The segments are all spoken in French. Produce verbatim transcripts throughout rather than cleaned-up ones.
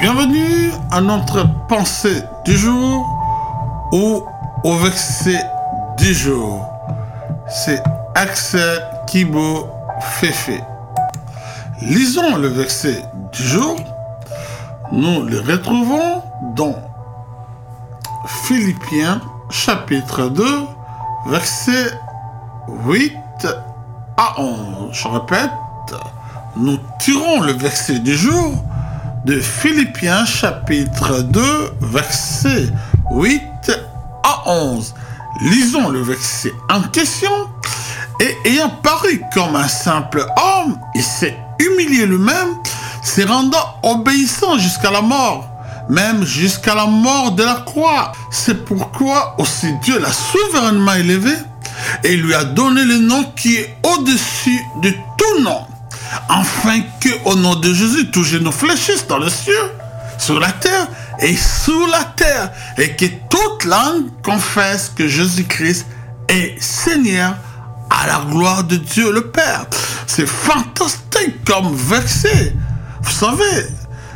Bienvenue à notre pensée du jour ou au verset du jour. C'est Axel Kibo Fefe. Lisons le verset du jour. Nous le retrouvons dans Philippiens chapitre deux, versets huit à onze. Je répète, nous tirons le verset du jour de Philippiens chapitre deux, versets huit à onze. Lisons le verset en question. Et ayant paru comme un simple homme, il s'est humilié lui-même, se rendant obéissant jusqu'à la mort, même jusqu'à la mort de la croix. C'est pourquoi aussi Dieu l'a souverainement élevé et lui a donné le nom qui est au-dessus de tout nom, afin que, au nom de Jésus, tous genoux fléchissent dans le ciel, sur la terre et sous la terre, et que toute langue confesse que Jésus-Christ est Seigneur, à la gloire de Dieu le Père. C'est fantastique comme verset. Vous savez,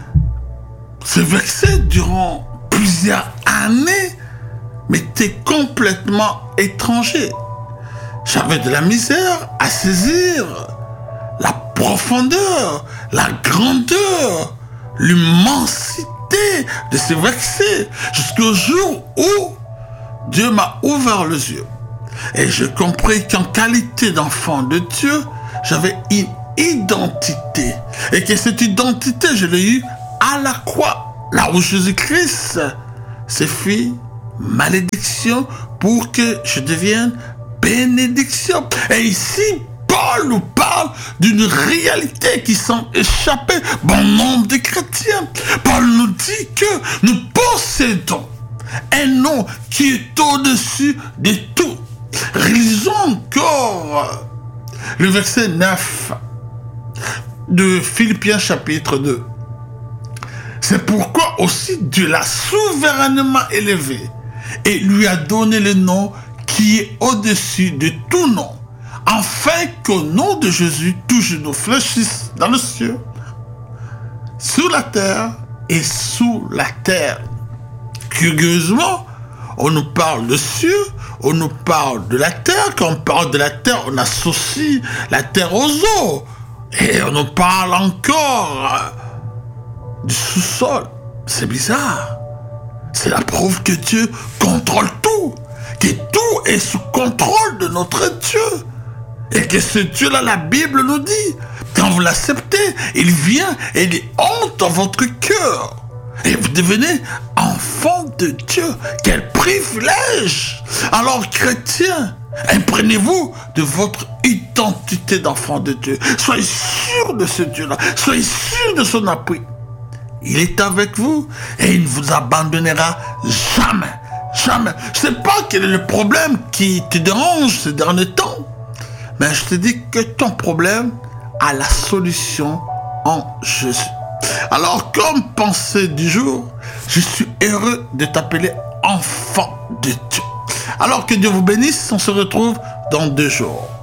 ce verset, durant plusieurs années, m'était complètement étranger. J'avais de la misère à saisir la profondeur, la grandeur, l'immensité de ces versets, jusqu'au jour où Dieu m'a ouvert les yeux. Et je compris qu'en qualité d'enfant de Dieu, j'avais une identité. Et que cette identité, je l'ai eue à la croix, là où Jésus-Christ s'est fait malédiction pour que je devienne bénédiction. Et ici, Paul nous parle d'une réalité qui semble échapper bon nombre de chrétiens. Paul nous dit que nous possédons un nom qui est au-dessus de tout. Lisons encore le verset neuf de Philippiens chapitre deux. C'est pourquoi aussi Dieu l'a souverainement élevé et lui a donné le nom qui est au-dessus de tout nom, afin qu'au nom de Jésus, tous genoux fléchissent dans le ciel, sur la terre et sous la terre. Curieusement, on nous parle de cieux, on nous parle de la terre. Quand on parle de la terre, on associe la terre aux eaux. Et on nous parle encore du sous-sol. C'est bizarre. C'est la preuve que Dieu contrôle tout. Que tout est sous contrôle de notre Dieu. Et que ce Dieu-là, la Bible nous dit, quand vous l'acceptez, il vient et il entre dans votre cœur. Et vous devenez enfant de Dieu. Quel privilège! Alors, chrétiens, imprégnez-vous de votre identité d'enfant de Dieu. Soyez sûrs de ce Dieu-là. Soyez sûrs de son appui. Il est avec vous et il ne vous abandonnera jamais. Jamais. Je ne sais pas quel est le problème qui te dérange ces derniers temps. Mais je te dis que ton problème a la solution en Jésus. Alors, comme pensée du jour, je suis heureux de t'appeler enfant de Dieu. Alors que Dieu vous bénisse, on se retrouve dans deux jours.